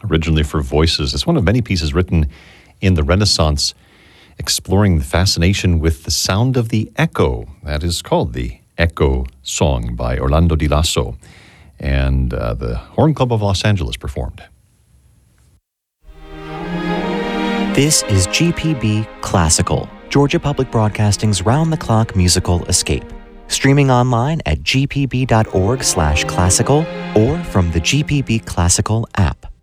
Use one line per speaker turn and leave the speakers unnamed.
originally for voices. It's one of many pieces written in the Renaissance, exploring the fascination with the sound of the echo. That is called the Echo Song by Orlando Di Lasso. And the Horn Club of Los Angeles performed.
This is GPB Classical, Georgia Public Broadcasting's round-the-clock musical escape. Streaming online at gpb.org/classical or from the GPB Classical app.